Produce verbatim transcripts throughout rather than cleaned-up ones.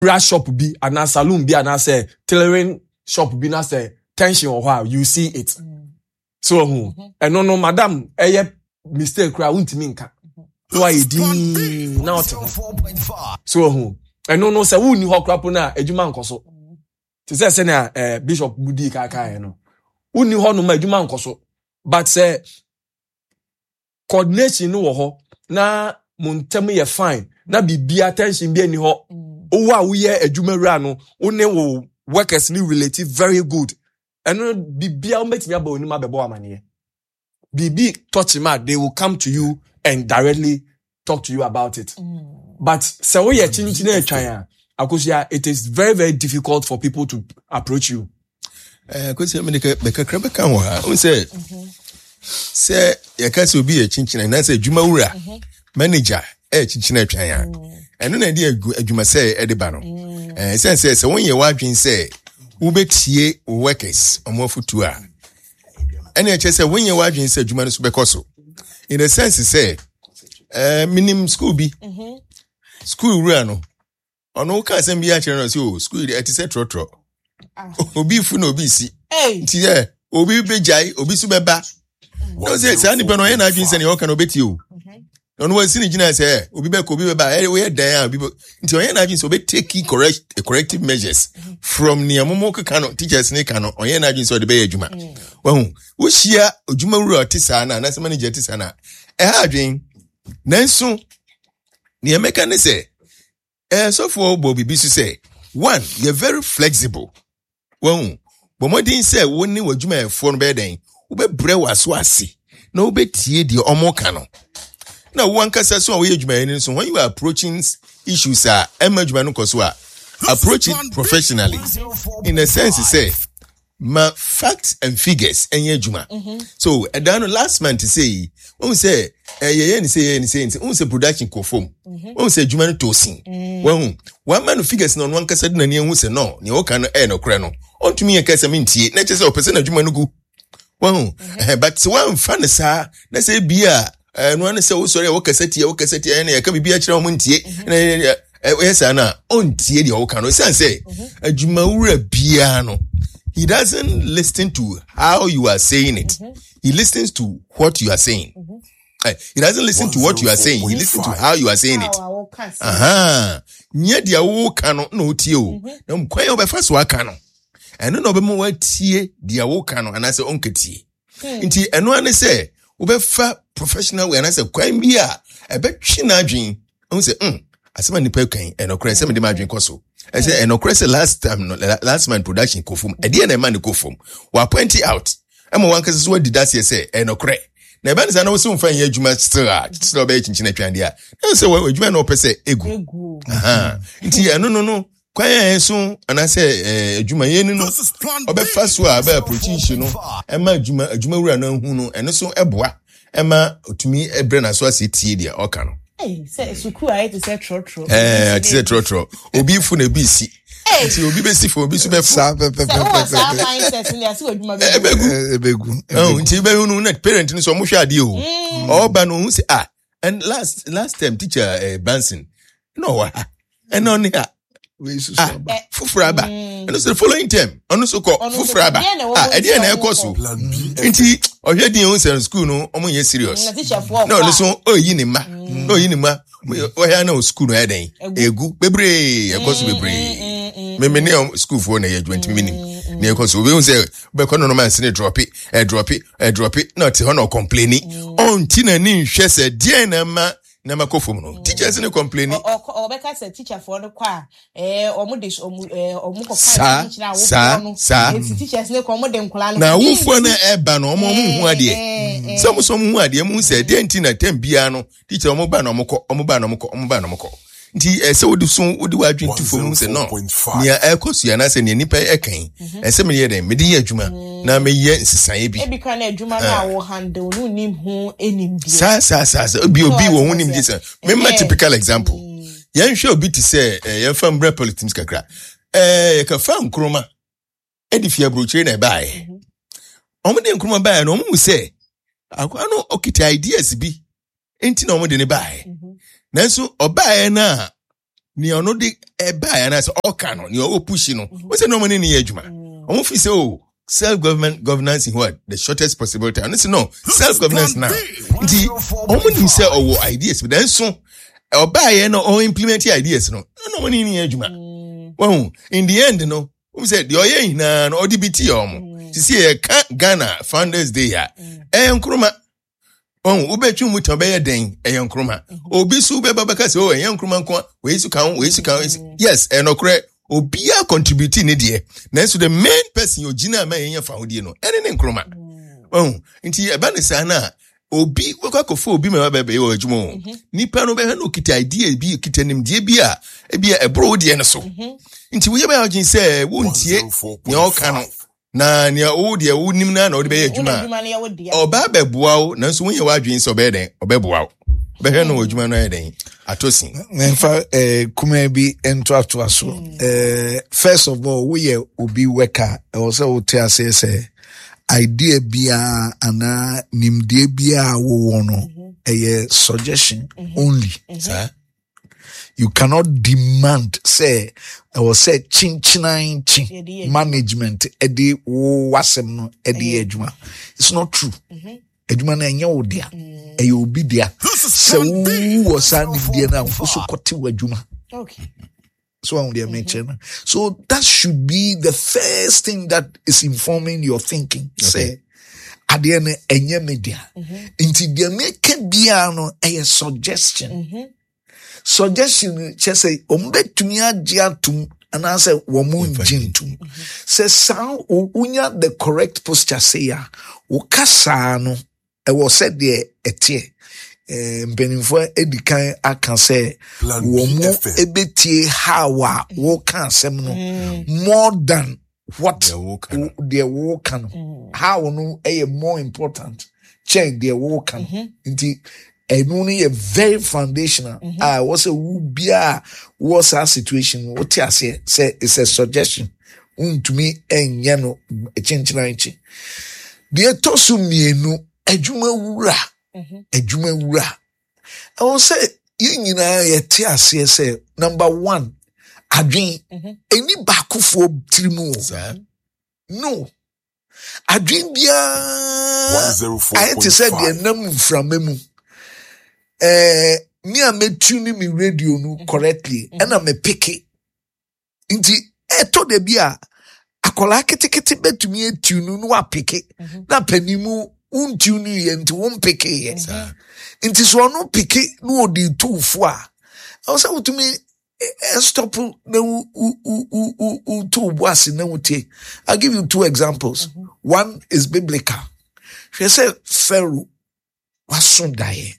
brush shop be and a saloon be and I say tailoring shop be na say tension or how you see it. Mm. So mm-hmm. and no no madam eh mistake cry won't mean ka. Why di now so who and no no say who ni ho crap na adwuma nkoso. Ti say say na eh Bishop Budi ka ka no. Who ni ho no ma adwuma nkoso. But say coordination no wo ho na montem ye fine na bibia attention bi ani ho owo a wo ye adwuma wura no one wo workers ni relative very good eno bibia o metimi aba oni ma bebo amane bibi touch ma they will come to you and directly talk to you about it. Mm. But say wo ye chinchin e twan a akosia it is very very difficult for people to approach you. Eh akosia me ka be kakra be kan wa o say say ye ka se obi ye chinchin na say adwuma wura manager eh chinchin e twan ya eno na dey adwuma say e de ba no eh say say say won ye wadwen say wo betie workers omo futu a ene e che say won ye wadwen say adwuma no so be koso in the sense say eh minimum school bi school wura no ono ka say bi a chere no say o school dey et say trotro obi fu na obi si nti eh obi bejai obi su beba no say say ani pe no ye na adwen say ne o ka no beti o no one seen gina say obi be ko obi be ba we dan obi nti onye na adwin so be take correct corrective measures from near momo ka no teachers ne ka no onye na adwin so de be adwuma wahu wo hia adwuma wura otisa na na se manager tisa na e ha adwin nanso ne emeka ne say eh so for bobi bisu say one you're very flexible wahu bo modin say woni wadwuma e fo no be den wo be bre waso ase na wo be tie de omo ka no. Now, one can say so we so when you are approaching issues are approach it professionally. In a sense, you say my facts and figures and yejuma. So at the last month to say, when say eh yeah say yeah say when say production conform. When say juma to sing. When one man figures no one can say na near who say no, ni o can eh no kra no. On to me a case mean tie, na say o person na juma no go. When but one fan sa na say bia eh no an say wo sorry wo kaseti wo kaseti eh na ya ka bibia kire wo ntie na eh yes na on tie de wo ka no say say adwuma wura bia no he doesn't listen to how you are saying it. He listens to what you are saying. Uh, he doesn't listen to what you are saying. He listens to how you are saying it. Aha nye dia wo ka no na o tie o na mkwan yo be fa so aka no eno na obemu wa tie dia wo ka no ana say onketie nti eno ane say ubefa professional we and say kwan bia ebetwi na adwen on say um asema nipa kan enokre say me de adwen koso I say enokre say last time no last man production kofum e de na man kofum wa point out am one kase so did that say enokre na eba nsa na wo so mfa nya adwuma still still be chinchin atwan dia na say adwuma na opese egu aha nti eno no no kwan enso ana say adwuma yenu no obefa so a ba approach no ema adwuma adwuma wura na hu no eno so eboa ema otumi ebre na so asetie dia oka no eh say suku aye to say trotro eh to say trotro obi fu na bi si ti obi be si fo obi so be fu sa pe pe pe pe mindset ni asi odwuma be ebegu ebegu oh nti be hu no na parent ni so mo hwe ade o o ba no hu say ah and last last time teacher uh, Benson no wa and on here ah fufuraba and so the following term onu so ko fufuraba ah e dey na e ko so nti ohwe din o say school no omo ye serious no no so oyi ni ma no oyi ni ma ohwe na school no e den egu bebre e ko so bebre me me ne school for na ye twenty minim na e ko so we say be ko no no man say drop it e drop it e drop it not ho no complaining on ti na ni hwe say dey na ma na makofom no teachers ne complaining o be ka say teacher for no kwa eh omo de omo eh omo ko fa teacher na wo sa teachers ne ko omo de nkula no na wo fo na eba no omo hu ade some some hu ade mu say dey nti na tem bia no teacher omo ba na omo ko omo ba na omo ko omo ba na omo ko nti ese wodi so wodi wadwen tu fo mu say no nia ekosu ya na say ne nipa ekan ese me ye den me di adwuma na me ye nsisan bi e bi kan adwuma na wo handle no nim hu enim bi sa sa sa obi obi wo hu nim dis me ma typical example yan hwe obi ti say yan fa mbra politics kakra eh ka fa nkroma edifia brochire na bae omo de nkroma bae no omo say akwa no okita ideas bi enti na omo de ne bae nanso obae na ni ono de eba ya na say oka no ni o push no we say no money ni adwuma omo fi say oh self government governance in what the shortest possible time. Say no self governance now nti omo ni say owo ideas but then so oba ye no o implement ideas no no money ni adwuma well in the end no we say the oye na no O D B T omo see e Ghana Founders Day ya e nkruma on ubetwu muto be den e nkruma obi su be babaka say oh e nkruma nko we su kan we su kan yes e no kre obi a contribute ni de na so the main person ogina ma yen fa hodie no ene ne nkruma on nti e ba ne sa na obi kwakwa kofo obi ma ba be wo adwuma nipa no be ha no kita idea bi kita nim de bi a e bi e bro de ne so nti wo ye ba ogin say wo ntie ne o ka no na ne o de wo nim na na o de be adwuma oba be boa wo na so wo ye wa adwin so be den obeboa wo be he no adwuma no e den atosin menfa eh kuma bi ento ato aso eh first of all we ye obi worker e wo say wo te ase say idea bia ana nimdie bia wo wo no a suggestion only sir. You cannot demand say or say chin chin chin management edi wasem no edi adwuma. It's not true. Adwuma na enye wo dia e ye obi dia se wo sa nimdie na so kote adwuma. Okay. So on the mention. So that should be the first thing that is informing your thinking. Okay. Say at the end enye media. Inti dia make bia no a suggestion. Mm-hmm. Suggestion just say ombetumi agye atum and I say womu jintum. Say sound unya the correct posture say ya wo kasa no e wo said there etie eh mbenimfo edikan aka say womu ebetie hawa wo kan asem no more than what the wo kan how no e more important check the wo kan nti enu ni a very foundational ah was a bia was a situation what you say say it's a suggestion um to me enye no echenchina nchi de tosu mienu adwuma wura adwuma wura I will say you nyina ye te ase say number one adwen eni bakufo trimu no adwen bia I te say de nam framemu eh me a me tune me radio no correctly and I me pick it inti e to de bia akola ketekete betumi atune no wa pick it na panimu untune ye nti won pick it inti so no pick it no di tufo a I was able to me stop na u u u u to boase na wote. I'll give you two examples. Mm-hmm. One is biblical. She said Pharaoh was so die.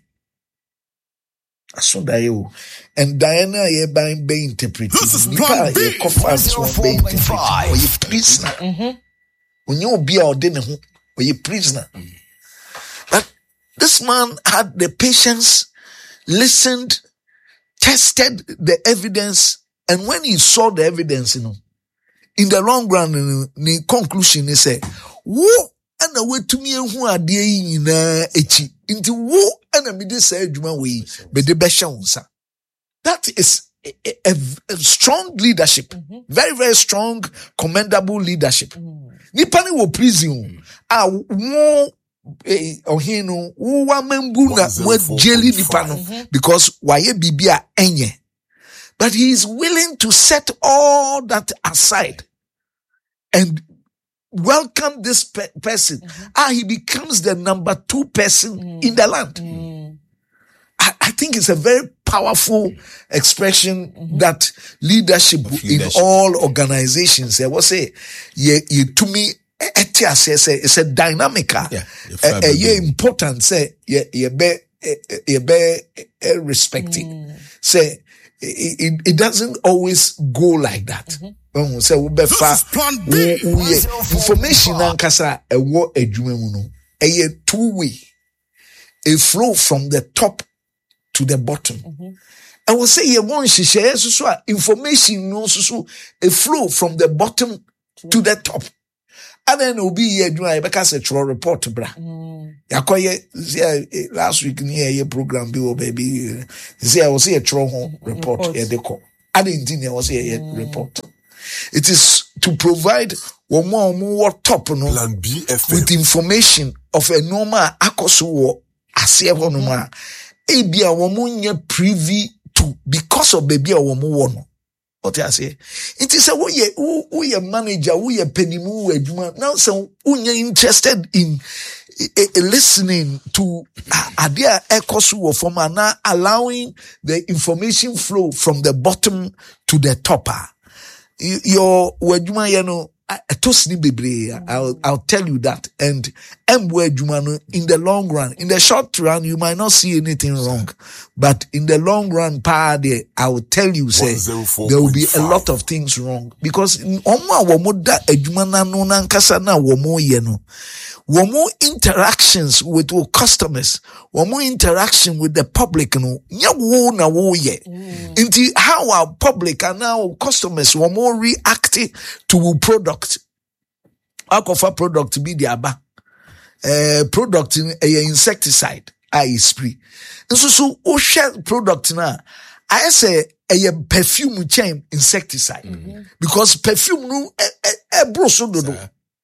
So die o. And Diana ye by be interpreted. Nipa ye confess one be interpreted. Or ye prisoner. Mhm. When you be ordained ho, or ye prisoner. But this man had the patience, listened, tested the evidence, and when he saw the evidence, you know, in the long run, the conclusion is say, "Wo and a way to me who are dear in echi into wo and a middle say juma we be the best unsa." That is a, a, a strong leadership, mm-hmm. very very strong, commendable leadership. Mm-hmm. Nipani wo prison ah wo. Eh, ohino uwa membu na mwe jeli nipano because waye bibia enye, but he is willing to set all that aside and welcome this pe- person. Mm-hmm. Ah, he becomes the number two person mm. in the land. Mm. I, I think it's a very powerful expression mm-hmm. that leadership, leadership in all organizations. I will say, ye, ye to me. It's a dynamic. Yeah, uh, uh, yeah important. Say, yeah, yeah, be, yeah, be uh, respecting. Mm. Say, it, it doesn't always go like that. Mm-hmm. Say, we be far. Information ankasa a wo adwuma mu no. A two way. A flow from the top to the bottom. Mm-hmm. I will say, you want to share so information no so a flow from the bottom to the top. And then will be here doing because it's a report, bra. Yakoye last week near your program, Bill baby. See, I will see a troll home report here. They call I didn't think there was a report. It is to provide one more more top no Plan B F M with information of a normal akoso ase ho no ma e bia wo mo nya privy to because of baby wo mo wo no. What I say? It is a wo ye wo ye manager, wo ye penimu adwuma. Now so wo nya interested in uh, uh, listening to idea ekoso of form and allowing the information flow from the bottom to the topper. Your adwuma ye no etosni bebre. I'll I'll tell you that. And embo adwuma no in the long run, in the short run you might not see anything wrong, but in the long run pa there I will tell you say there will be a lot of things wrong because omo awomo da adwuma na no na nkasa na womo ye no womo interactions with our customers, womo interaction with the public no nya wo na wo ye inti how our public and our customers womo react to our product akofa product be the aba uh, product in a insecticide I spray so so o share product na I say a perfume chain insecticide mm-hmm. because perfume no e, e, e bro so do do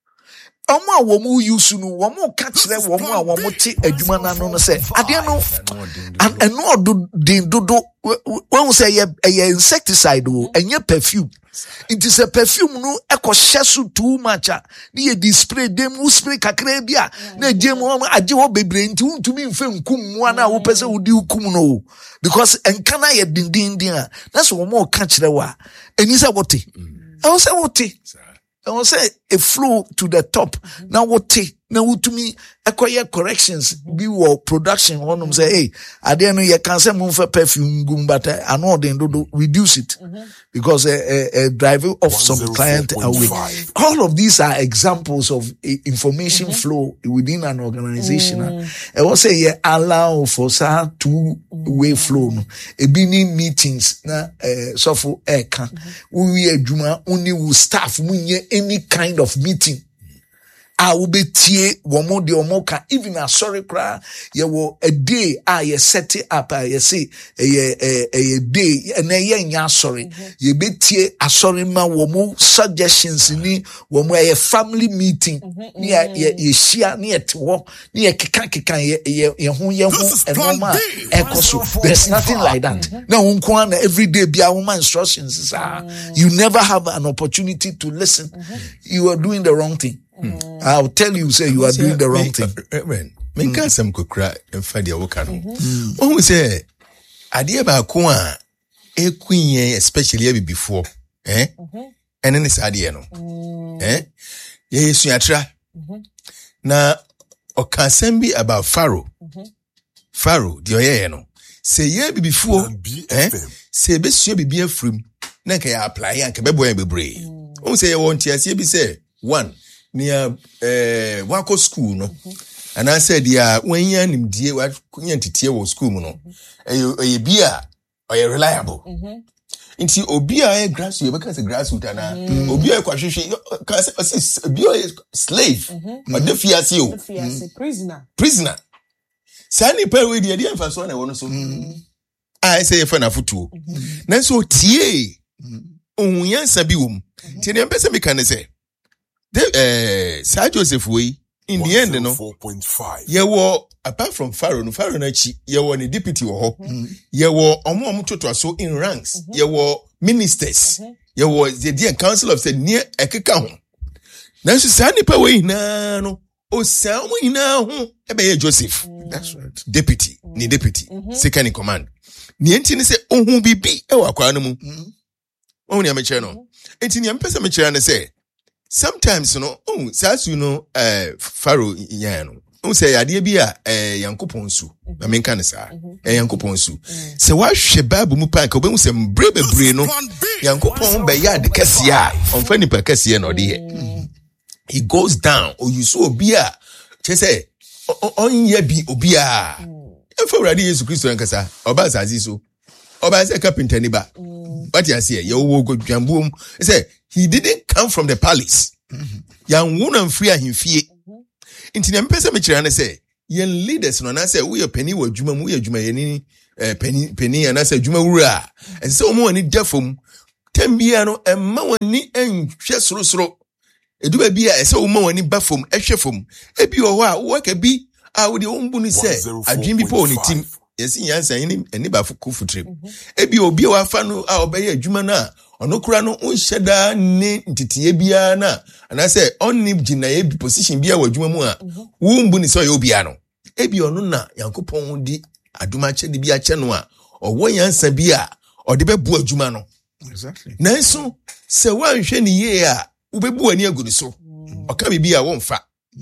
omo a wo mu use no wo mo ka kire wo mo a wo mo ti adwuma na no no say ade no and no do din do do when say ye insecticide o enye perfume it is a perfume no eko hyeso too much na ye display dem wo spray kakra bia na gem wo age wo bebre nti untumi mfe nkum mu na wo pese wo di ukum no because enkana ye din din din a na so wo mo ka kire wa eni say wote e wo say wote I will say a flow to the top. Mm-hmm. Now what take? Now to me, acquire corrections. Be what production. One of them say, hey, I didn't know you can say move for perfume, but I know they do reduce it mm-hmm. because a, a, a driver of some client away. All of these are examples of uh, information mm-hmm. flow within an organization. Mm-hmm. I will say, yeah, allow for sa two way flow. No, a beginning meetings na uh, so for air can we juma only will staff munye any kind of meeting. I will be tie womo de omoka even a sorry cry ye wo a day ah ye set it up ah ye say a a day and ye nya sorry ye be tie a sorry ma womo suggestions ni womo a family meeting ni ye ye share ni et wo ni ye keka keka ye ye ho ye ho enoma ekoso there's nothing like that now unko na every day bia woman instructions is ah you never have an opportunity to listen you are doing the wrong thing. Mm. I'll tell you, say you are doing the wrong thing. Reverend, me can some kukra and fadi awokano. When we say, idea ba kwa e queen, especially before, eh? And then it's idea no, eh? Ye suatra. Na okasembi about Pharaoh. Pharaoh, the oye no. Say ye before, eh? Say be suye be free. Na kaya apply and kebe boy be brave. When we say you want to see be say one. Near eh wako school no mm-hmm. and I said yeah when you nim die wa kunya tete wo school no eh eh bia or reliable nti obi a grass you because grass root na obi a kwahwehwe can say bia slave or the fiase o fiase prisoner prisoner sani pa we die die mfa so na wo no so I say for na futuo na so tie ohun yansa bi wo mu tie ne mpese me kan say The uh, Sir Joseph way in the end, no. four point five. Yeah, well, apart from Pharaoh, no Pharaoh na chi. Yeah, well, the deputy wo. Yeah, well, omo omo choto so in ranks. Yeah, well, ministers. Yeah, well, the dear council of said near ekeka ho. Na so say nipa way na no. O say we na ho. Ebe ye Joseph. That's right. Deputy, ni deputy, second in command. Ni enti ni say ohun bibi e wa kwa no mu. Ohun ni ameche no. Enti ni ampesa meche na say sometimes you know oh as you know uh Pharaoh yeah no oh say ade bia eh Yankopon su na menka ne sa eh Yankopon su say wa hwe Bible mu pa ka obehu say mbre bebre no Yankopon be ya de kase a onfa nipa kase na ode he he goes down or you so obi a che say on ye bi obi a e fa wrade Yesu Kristo nkasa oba sazi so oba say carpenter ni ba what you say you wo go dwambom say he didn't come from the palace. Yan wuna free him fie. Inti na mpesa me kire na say, yen leaders no na say we penny wa dwuma mu ya dwuma ye ni eh penny penny and I said Juma Wura and so more ni defum tembiano and mawani and chesro edu ba bia ese wo ma wani ba fom ehwe fom ebi wo a wo ka bi a wo de ombu ni se adwin bi po ni tim yesi yansa ni eni ba fuku futre ebi obi wa fa no a obeye adwuma na ono kura no onhyeda ne ntitiye bia na ana se onni gina ye bi position bia wa adwuma mu a wo ombu ni se ye obi a no ebi ono na yankopon di aduma che de bia che no a owo yansa bia ode be bu adwuma no exactly nanso se wan hwe ni ye a ubebu ani agudu so oka bibi a wonfa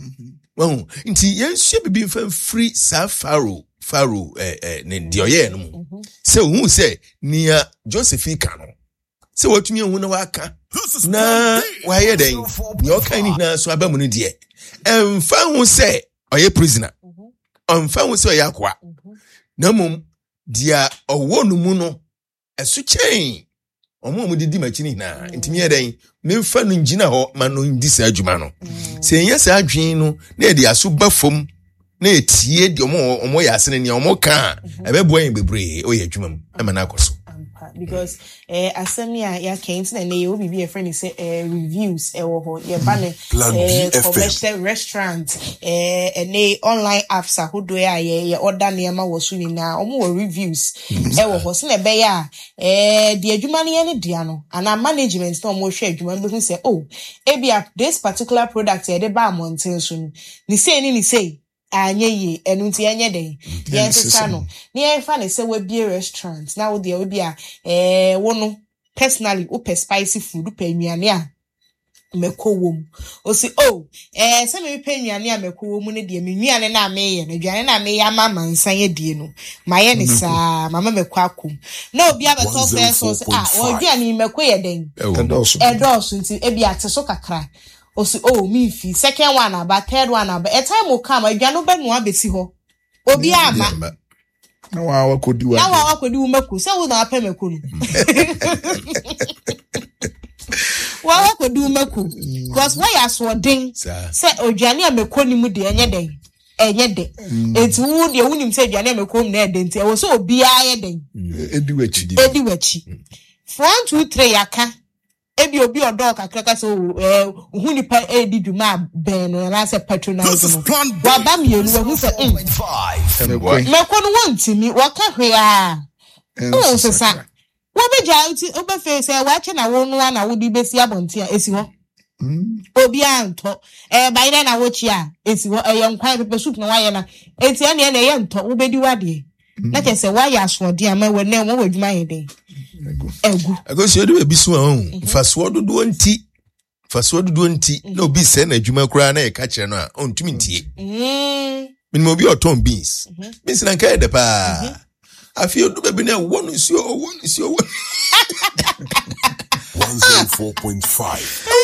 won nti yenhye bibi mfa free sa faro faro eh eh ne dioye no mu se hu se nia Joseph ka no se watumi hu na waka na waye den ni oka ni na so abamu no de emfa hu se oye prisoner emfa hu se oye akwa na mum dia owo no mu no esu chen omo mo didi machini na ntimi eden memfa no ngina ho ma no ndi sa adwuma no se enya sa adwen no na e de aso ba fom na etie de omo omo ya asene ne omo ka ebebo yen bebre o ye adwuma mu e ma na akoso because eh asemia ya kent na ne obi bi e friend say eh reviews e wo ho ye ba ne eh commercial restaurant eh ene online apps ahodo ya ye order ne ma wo so ni na omo wo reviews e wo ho se na be ya eh the adwuma ne ne dia no ana management no mo hwe adwuma be hu say oh ebia this particular product e de ba mountain so ni say ni ni say anye ye enunti enye den yes sano ni e fa ne se we bi restaurant na wo de we bi a eh wo no personally o pe spicy food pe nnuane a meko wom o si oh eh se me pe nnuane a meko wom ne de me nnuane na me ye na nnuane na me ya mama nsan ye die no ma ye ne sa mama meko akom na obi abeto fe so ah wo nnuane meko ye den edoso nti e bi ate so kakra osi oh me fi second one about third one about a time will come adwano be no abesi ho obi ama na wa wa kodi wa na wa wa kodi wo maku se wo na apɛ maku no wa wa kodi wo maku because why are so den se odwane a maku ni mu de enye den enye de enti wo de wonim se odwane a maku mu na e den ti e wo so obi aye den edi wachi edi wachi one two three yaka ebi obi odo kakra so eh hu nipa e di dwuma ben no na se patronize no wa ba mi elu hu se me ko no wantimi wa ka hwe a o se sa wa be ja uti o be fe se wa che na wo no na wo di besi abonti a esi ho obi anto eh ba ina na wo chi a esi ho eh yankwan pepe soup na wa ye na enti ane ene ye nto wo be di wade na ke se wa ya asode ama we na wo wadwuma ye den egu ego se do ebi so ahun faso dodo nti faso dodo nti na obi se na adwuma kura na e ka kire no a ontumi ntie mm minimo obi oton beans beans na kai de pa afi odo be na wo no si o wo no si o one oh four point five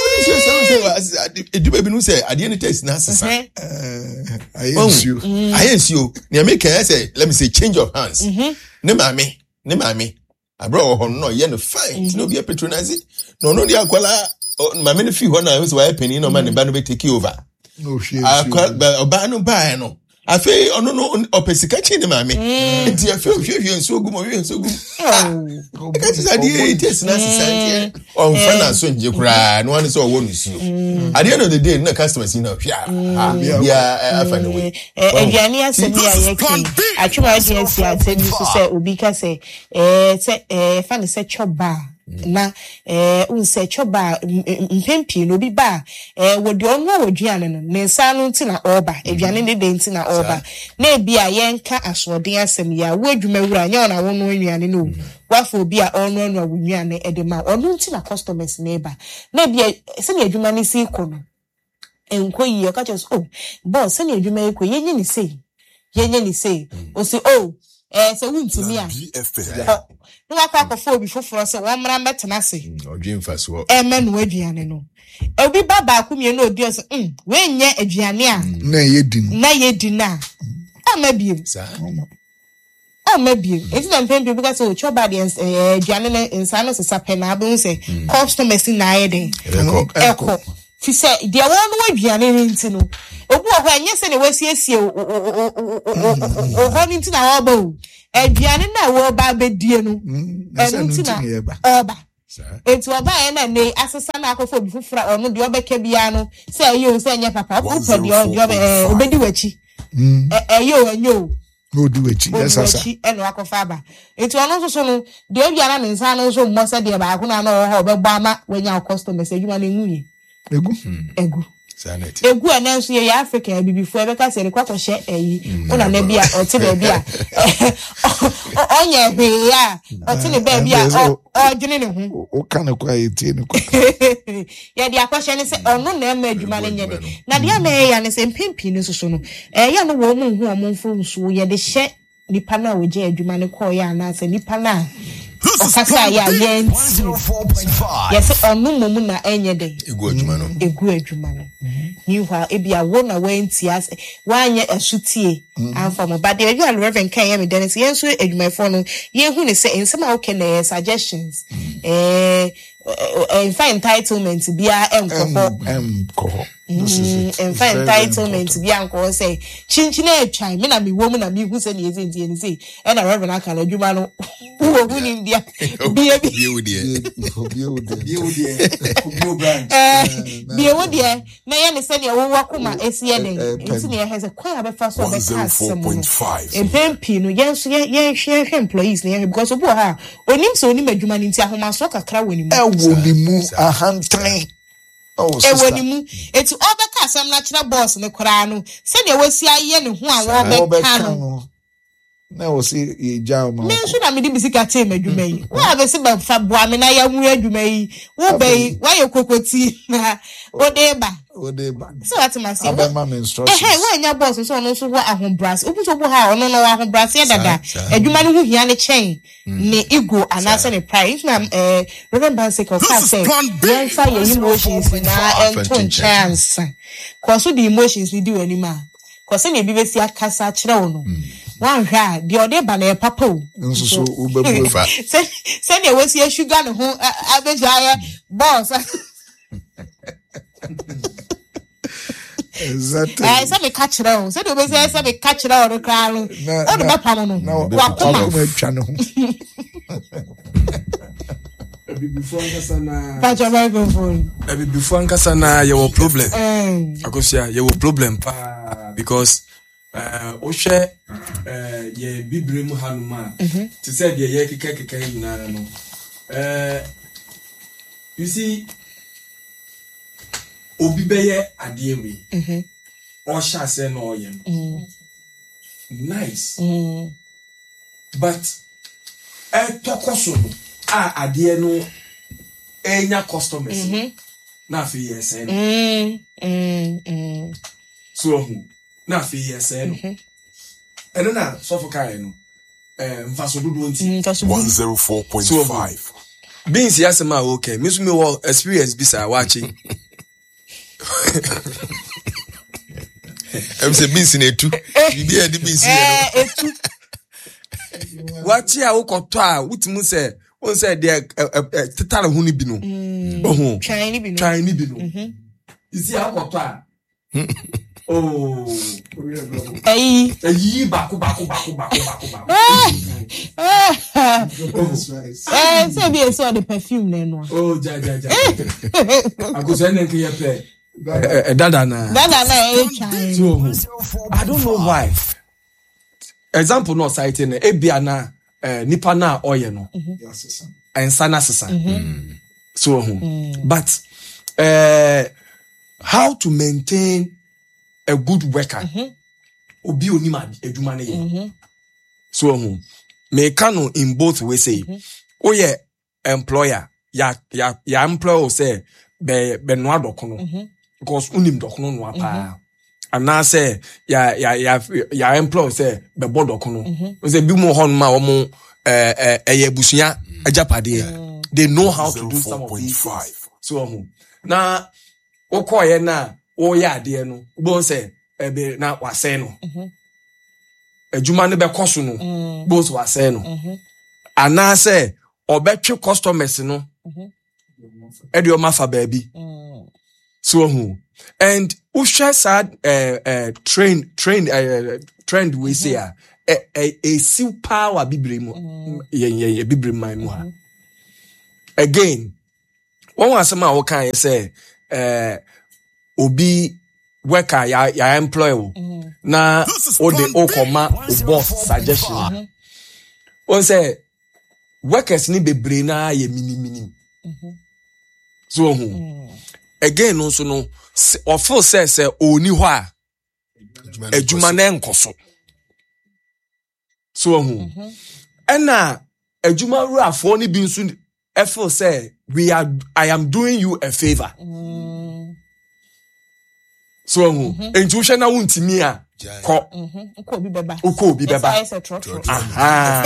edu be no say ade any taste na sesa eh ayensu ayensu ne make say let me say change of hands ne mame ne mame abro ho no ye no fine no be patronize no no dia akwala mame no fi ho na so why penny no man ba no be take over no she oba no ba no afi ono no opesika chi ne mame nti afi ohwehwe nso ogum ohwehwe nso ogum oh ka ti ade it is na society on fana so nje kura no one so wo no sio at the end of the day na customers na hwia ya afa no we aduane asemi a yeki atwuma agency asemi so say obi ka say eh say eh fa ne say choba na eh unse choba mpempi no bi ba eh wodi onwo wodwane no ne nsa no nti na oba aduane ne de nti na oba na ebi a yenka asode asem ya wadwuma wura nya na wono nnuane no wafo obi a ono no awunnuane e de ma ono nti na customers neighbor na ebi se ne adwuma ne si ko no enko yi o ka just oh boss se ne adwuma eko yenye ni sei yenye ni sei o si oh eh se wuntimi a no wa kwa kofo obi foforo se wo mra metena se odwe mfaso e menu aduane no obi baba akumie no odi se mm we nye aduane a na ye di na ye di na amabiem sa amabiem enti na mpempe bi ka se o choba de aduane na insa no se sape na abun se customers na ye den eko fi se dia wo no aduane nti no obu o ho enye se ne wasiesie o o ho ni ntina oba o aduane na wo ba bedie no enu ntina oba etu oba e na ne asesa na akofo bi fufura ono de obeka bia no se ayo se enye papa o pe de o obedi wachi eh ayo enyo no do wachi yes asa eno akofa aba etu ono so so no de obiara ne nsa no so mo se de ba ko na no ho obegbo ama wenya customers adwuma na enwuye egu egu sanity egu ananso ye Africa bibifo e beka se rekwa ko hye eyi ona na bia o te ba bia onye hwe ya o te ne ba bia o dwene ne ho o kan kwa etie ne kwa ya dia kwahye ne se ono na ema adwuma ne nye de na dia na ya ne se mpimpi ne so so no eh ya no wo mu hu omon fo nso ye de hye nipa na wo je adwuma ne ko ya na se nipa na okasa ya yenti yes onu mumu na enye de egu adwuma no egu adwuma no niwa ebia wo na wenti as wanye asutie amfa mo bade you and Reverend kan ya me dennis yenso adwuma fo no ye hu ne se ensema okay na suggestions eh en fine entitlement bia enkoho enkoho this is en fine entitlement bia enkoho say chinchina atwan me na me wo mu na me hu se ne yezi ndie ni say e na Reverend aka na adwuma no wo hu ni ndia bia bia wo de bia wo de bia wo de bia branch eh bia wo de na ye ne se ne wo wakoma esie den nti ne ye he se kwa abefa so be cast some empempi no yenso ye ye hwe employees ne because obo ha onim so onim adwuma ni nti ahoma so kakra woni mu wo ni mu ahantren oh sister e woni mu eti obeka asem na kira boss ne kora no se ne wasi aye ne ho a wo beka no na wo si ye jaw ma me so na me di bisika te madwuma yi wo abesi ba fa boa me na ya hu adwuma yi wo bei wa ye kokoti na o de ba o de ba so what ma say abema me instructions eh eh wo nya boss so no so wo ahombras obu so bo ha ono no ahombras ye dada adwuma ne hu hia ne chen ne ego anase ne price na eh remember say ko ka say when fa your emotions na ento chance cause the emotions ni di wani ma cause ne bi be si akasa kire wo no one hwa de ode ba na papa o nso so ubebu fa say say ne we si sugar ne ho abeja ya boss exactly eh say me catch raw say do be say say me catch raw no kra no o do ba pa no no wa kuma atwa ne ho before nkasa na pa cha microphone ebi before nkasa na ye wo problem eh akosia ye wo problem pa because eh o hwe eh ye bibre mu hanuma to say de ye keke keke nyina no eh you see obi beye ade we mhm o sha say no oye no nice mm. But e tokoso no a ade no enya customers mm-hmm. Na fi yes eh no mm mm mm so na fi yes eh no eno na so for kai no eh mfaso dodo nti one oh four point five beans yasema okay me so me wo experience bisa wachi em se beans na etu bibi e di beans eh etu wachi a ukoto a utimu se won se de tetare hu ni bi no ohu try ni bi no try ni bi no isi a ukoto a oh ayi ayi bako bako bako bako bako bako eh say be so the perfume na no oh ja ja ja akoso enen ke ye pe eh dada na dada na e try so I don't know why example no citing na ebia na nipa na oye no ensa na sesa so but uh how to maintain a good worker obi onima eduma na ye so me can in both ways say oh yeah employer ya ya ya employer say be be no adokono because unim dokono no apa ana say ya ya ya ya employer say be bodokono say bi mo hon ma omo eh eh eh busuya ajapade they know how to do some of these so na okoye na o ya ade no bo say ebe na wase no adwuma ne be koso no bo so wase no ana say obetwe customers no e de o ma fa baabi So who and who share sad uh uh train train uh trend we say a a a seal power bibrimu yeah yeah yeah bibrimu again one was some what can you say uh obi worker ya ya employer na o de o koma o boss suggestion one say workers ni bebre na ye mini mini so who again no so no or feel say say oni ho a ejuma na enkoso so hu ena ejuma ru afo ni bi nso e feel say we are I am doing you a favor so hu enti wo hwe na wontimi a ko ko bi beba ko bi beba aha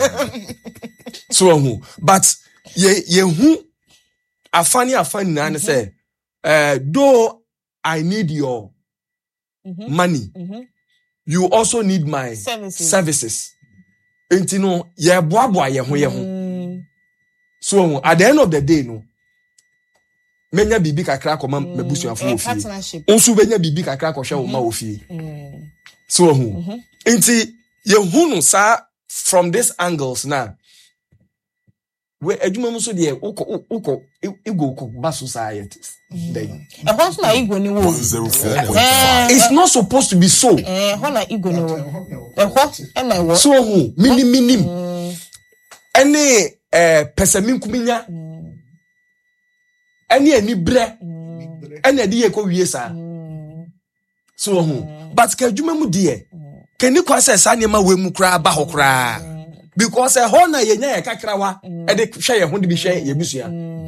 so hu but ye ye hu afani afani na say Uh, though I need your mm-hmm. money, mm-hmm. you also need my services. services. And you know, yeah, boy, boy, yeah, mm. So at the end of the day, no, many bibi kakra koma me busu afo ofi. Onsu benya bibi kakra ko hwe wo ma ofi. So hu. Enti ye hu no sa from these angles now. We adwuma mu so de uko uko ego ko ba societies. Then e ho na ego ni wo it's not supposed to be so eh ho na ego ni wo e ho e na wo so hu mini minim ene eh pesamin kuminya ene ani bre ene de ye ko wie sa so hu but ka adwuma mu de kani kwa se sa nema we mu kra ba ho kra because e ho na ye nya ye kakrawa e de hwe ye ho de bi hwe ye bisua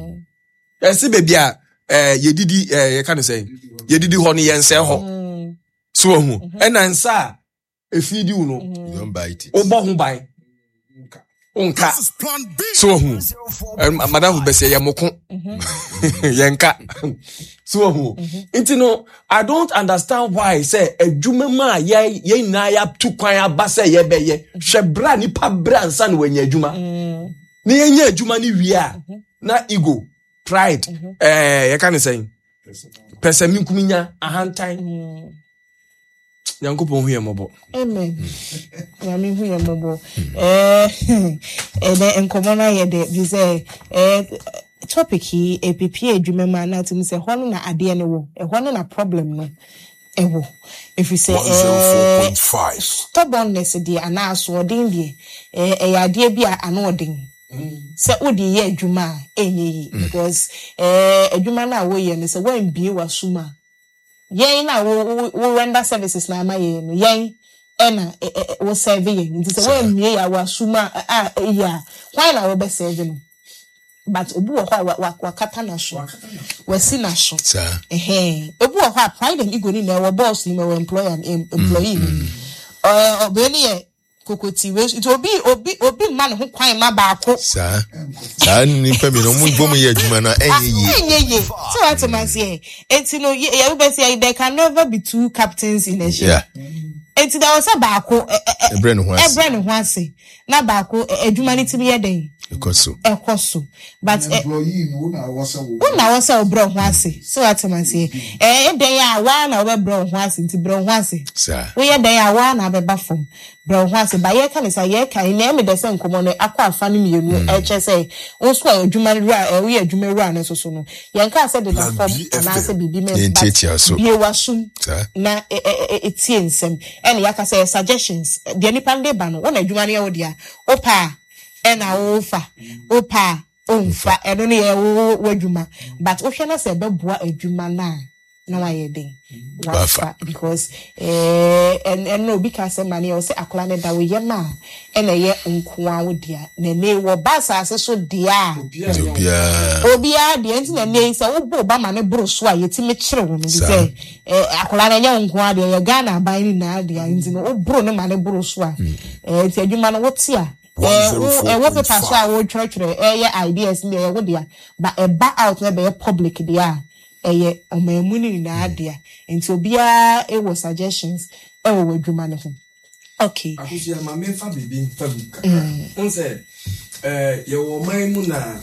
e si baby a eh yedidi eh you can say yedidi ho ne yense ho so hu ena nsa efidi u no you don't bite it obo hu ban onka so hu madam be say yemoko yenka so hu enti no I don't understand why say adwuma ma ye ye na ya tu kwan aba say ye be ye hwe bra ni pa bra nsa no wanya adwuma ni yenya adwuma ni wi a na ego pride mm-hmm. eh you can say person mi kuminya ahantan yankopon hu yemobo amen ya mi hu yemobo eh eh de enkomo na ye de bi say eh topic hi epp adwuma ma na tim say hono na ade ne wo e hono na problem no e wo if you say one oh four point five stubbornness de ana so odin de eh e ade bi a ana odin se odi ye adwuma enye because eh adwuma na wo ye ne se wan bie wasuma yen na wo wo render services na ma ye no yen ena wo serve ye nti se wan bie ya wasuma ah ya why na wo be serve no but obu wo ho wa kata na so wasi na so eh obu wo ho pride and ego ni na wo boss ni wo employer and employee eh obeni ye kokoti we it will be obi obi man ho kwan ma baako sa sa ni pa mi no mu bom ye adwuma na enye enye ye so what man say enti no ye we be say there can never be two captains in a ship yeah. Enti da was baako ebre no ho ase ebre no ho ase na baako adwuma ni tibi ye den ekoso ekoso but employee no na wasa wo na wasa obro ho ase so what man say eh den ya wa na we bro ho ase nti bro ho ase sa we ye den ya wa na be ba fom bro ho ase ba ye ka ni say ye ka na me de say nkomo no akwa afa no mienu e che say onso adwuma rua e we adwuma rua na so so no ye nka say de na fom na say bibi me bi wasum na etie nsem ene ya ka say suggestions de nipa nde ba no wona adwuma no ye wo dia opa ena ofa opa onfa eno ne ye wo adwuma but o hwe na say be boa adwuma na na wa ye den wafa because eh and and no because money o say akola ne da we ye ma ena ye nkoa wo dia na ne wo basa ase so dia obia obia dia nti na ne say wo bo ba ma ne bro so a yeti me kire wo no bi say eh akola na ye nkoa dia ye Ghana ban ni na dia nti no wo bro ne ma ne bro so a eh ti adwuma no wo ti a eh wo pe paso a wo church eh ye ideas ne ye wo dia but e ba out na be public dia eye omamuni na adia enti obia e wo suggestions e wo adwuma ne ho okay akusia ma me fa bibi fa buka on say eh ye wo man mu na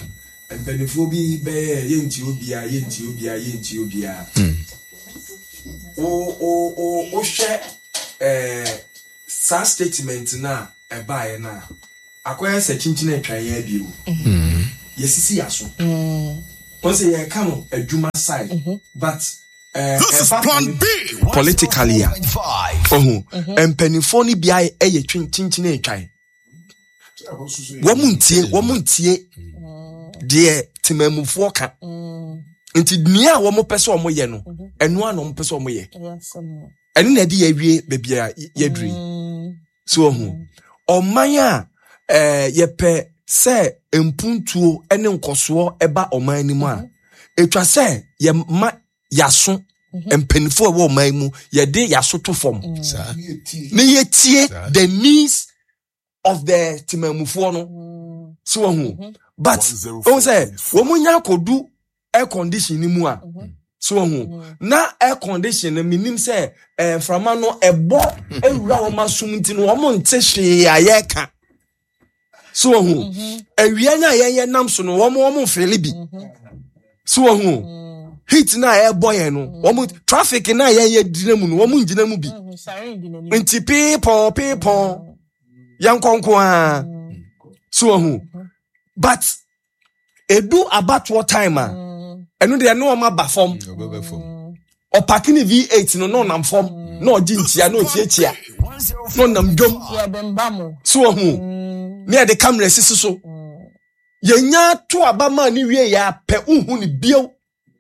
mpanimfoɔ bi bɛyɛ yɛnti obia yɛnti obia yɛnti obia o o o o hwɛ eh sa statement na ɛbaeɛ na akɔyɛ sɛ kyinkyin atwa yɛ bi o yɛsisi yaso wɔn sɛ yɛ ka no adwuma side but uh, this is plan B politically oh mpanimfoɔ ni bia ɛyɛ kyinkyin atwa wɔn mu ntie wɔn mu ntie deɛ timamufoɔ ka nti nia wɔn mo pɛ sɛ wɔn yɛ no ɛno a na wɔn pɛ sɛ wɔn yɛ ɛno na ɛde yɛwie baabi a yɛduri so ho ɔman a ɛɛ yɛpɛ sɛ mpuntuo ne nkɔsoɔ ɛba ɔman anim a etwa sɛ yɛ ma yaso mpanimfoɔ ɛwɔ ɔman mu yɛde yaso to fam ne yɛtie the needs of the timamufoɔ no so ho but o say wo munya kodu air condition ni mu a so ho na air condition na minim say eh frama no ebo ewura wo masum nti no wo mo nte hwe aye ka so ho awia nya ye nam so no wo mo wo mo fele bi so ho heat na air boy no wo mo traffic na ye ye dinamu no wo mo nginamu bi nti people people yankonko a so ho but edu about what time ah enu de no ma ba form o parking V eight no no nam form no gintia no tiatia no nam dwom ya bemba mo so hu me de camera sisi so yenya to abama ni wie ya pe uhu ni bio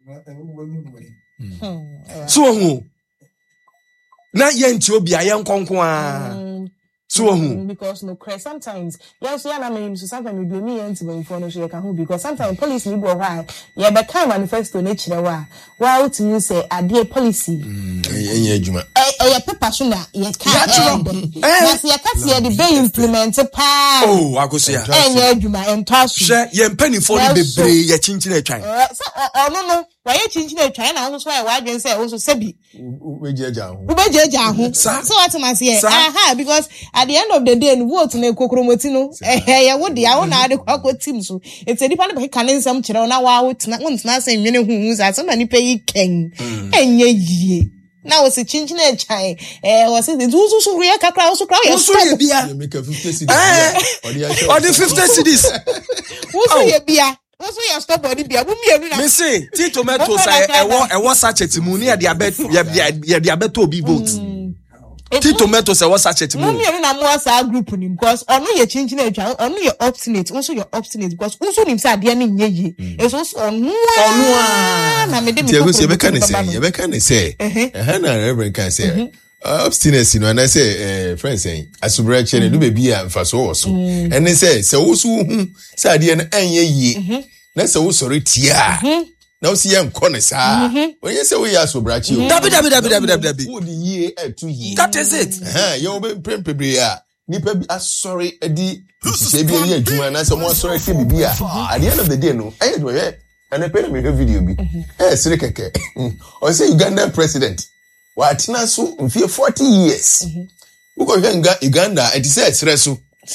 so hu na yenti obi ayen konko a so who because no crazy sometimes yes yeah na me so sometimes we blame me anti when for no so can who because sometimes police ni go why yeah be kind manifesto na kire wa wa out you say ade policy enye adwuma eh eh paper so na ye can na se ka se dey be implement pa oh akosia enye adwuma entasu she ye mpanifo ni bebre ye chinchin atwan so ono no wa ye chinchin atwan na so so wa adwen say wo so sebi ubejeja ho ubejeja ho so what am I say aha because at the end of the day, vote na kokromoti no eh ya wo de ya wo na ade kwakọ team so it's a nipa na be kan nsam kire na wa wo tena won tena san nwene huhu sa so na nipa yi ken enye yie na wo se chinchin e chan eh wo se du so so ya kakra wo so kra ya so ye bia you make a fifty cedis eh or the fifty cedis wo so ye bia wo so ya stop body bia wo mienu na me say ti tomato say e wo e wo sachet mu ni ya de abet ya de abet obi vote Ti tomato say what sachet mu. Mummy na mo asa group nim because onu ye chinchin atwa onu ye obstinate also ye obstinate because unso nim say ade na nyeje. Eso so onu onu a na me de me. Ti go say be kan say, ye be kan say. Eh na reverend kan say. Obstinate no na say eh friend say asubra che ne do be bia mfaso wo so. Ene say say wo so hu say ade na enye yie. Na say wo sori tia. Now see yan corner sa when you say we are so brachi dabi dabi dabi dabi dabi dabi wo the year e two year that is it eh you be prempebre a nipa bi asori edi se bi ye adwuma na say mo asori ke bibi a at the end of the day no eh do eh and I pay me video bi eh sire keke o say Ugandan president wa tina so mfie forty years wo ko Uganda it say sire so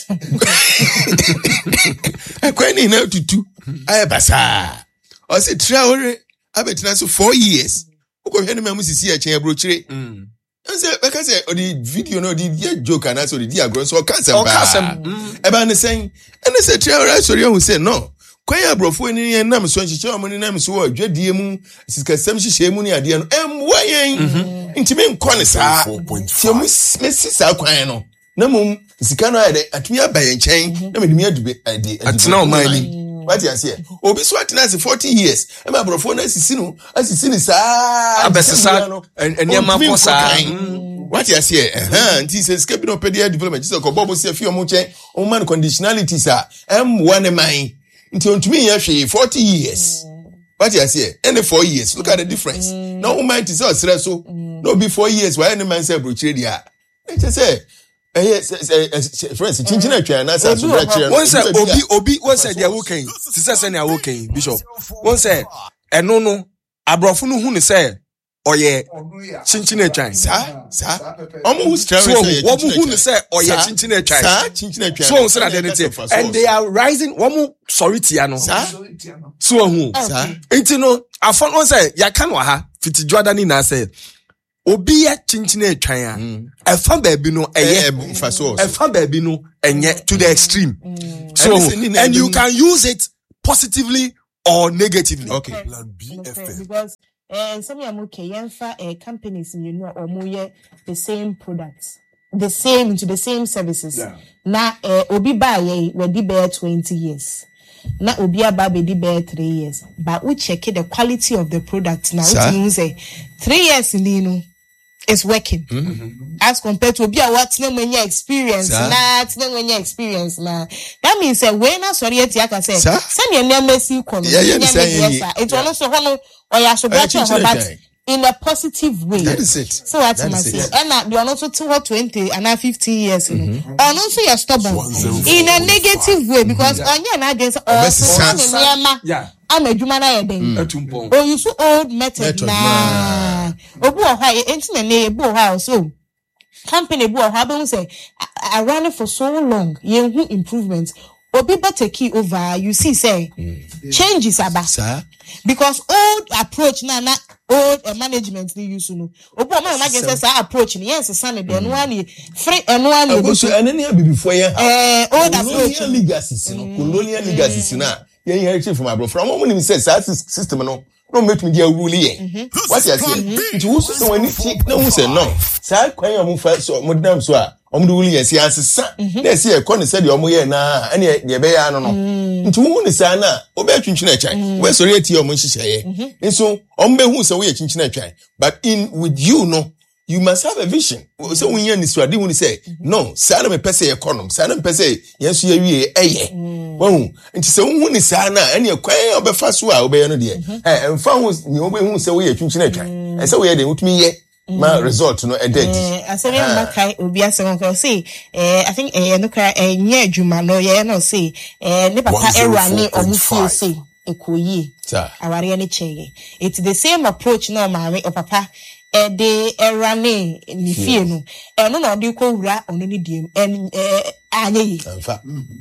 akwani na tutu ay basa o say Traore abetina so four years uko hwene mamu sisi a chen abrochire mm say because say the video no the joke and so the diagram so cancer ba e ba ne sen ene say Traore sorry who say no kwan abrofo ni nam so nchiche o ni nam so wo adwadie mu sikasem hihye mu ni ade no em wayen ntime nkɔ ne saa tie mu mesi saa kwan no na mum sika no ade atumi abaye nkyɛn na medumi adube ade atena o man ni what you say obi so atena se forty years e ma brofo na asisi no asisi ni saa abesesa eniema ko saa what you say eh nti se sika bi no pedia development se ko bobo se fi o mo chen o man conditionality sa em one man nti ontumi ya hwe forty years what you say any four years look at the difference no man ti say stress so no be four years why any man say brochire dia it say eh friends chinchin atwa na say so brochire one say obi obi one say dia wokan ti say say na wokan bishop one say eno no abrofo no hu ne say oye chinchin etwan Sa, sa. Omo who stress so womu hu say oye chinchin etwan sa chinchin etwan so so that anything and they are rising womu sorry tia no sa so hu sa enti no afon on say ya kan wa ha fiti Jordan na say obi ya chinchin etwan a efa baabi no eye fa so efa baabi no enye to the extreme so And and you can use it positively or negatively. Okay. Plan B F M. Because uh, some of okay, yenfa uh, companies you know or more the same products, the same into the same services. Yeah. Na uh, obi ba ye we di bear twenty years. Na obi aba be di bear three years. But we check the quality of the product now. Which means say three years in you is working mm-hmm. as compared to obi a what no many experience na no many experience na that means say when na sorry eti aka say send your name messy kono it will also hono or ya so but in a positive way. That is it. So what I say and na you are also to twenty and fifteen years you know and also you stubborn in a negative way because onye na against also yeah I'm a juma na yeden etumpon oh you so old method na obu oha enti na na ebu oha so company bu oha be say I ran it for so long you who improvement obi better key over you see say mm. changes aba sir because old approach na na old uh, management ni use no obi o ma imagine say say approach ni yes san de no one free eno one go so enani abi before ya eh old approach colonial legacy no colonial legacy na ye inherit from abroad from mo nim say system no no make me dey rule here what you say it who so when it no who say no say kwan yo mo fa so mo dam so a omo rule here say asesa na say e kon say de omo ye na ene de be ya no no nti wo ni say na obe twinchina atwan we sorry ati omo nhihye nso omo be hu say we twinchina atwan but in with you no you must have a vision. So when you niswadi when you say no, say na me pese economy, say na me pese yenso ye wie eye. Wo nti say hu ni say na ene kwan obefa so a obe ye no de. Eh emfa hu ni obe hu say we twinchina atwan. E say we ye de utumi ye ma result no e dead. Eh asemi makai obi asem ko say eh I think eh no kra eh nya adwuma no ye no say eh ne papa erane omufie say ekoyi. Sir. Aware ne cheye. It's the same approach no maame o papa e de erane ni fie no e no na odi ko wura ono ni diem en eh anye yi Emfa.